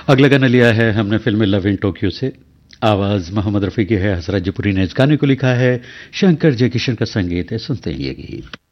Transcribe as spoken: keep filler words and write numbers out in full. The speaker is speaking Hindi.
अगला गाना लिया है हमने फिल्म लव इन टोक्यो से। आवाज मोहम्मद रफ़ी की है, हसरत जयपुरी ने इस गाने को लिखा है, शंकर जयकिशन का संगीत है। सुनते हैं ये गीत।